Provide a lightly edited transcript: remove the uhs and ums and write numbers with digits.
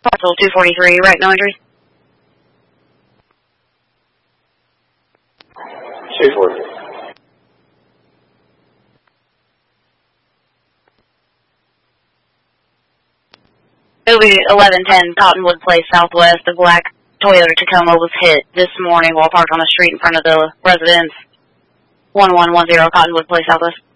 Parcel 243, right, no injuries? 243. It'll be 1110 Cottonwood Place Southwest. The black Toyota Tacoma was hit this morning while parked on the street in front of the residence. 1110 Cottonwood Place Southwest.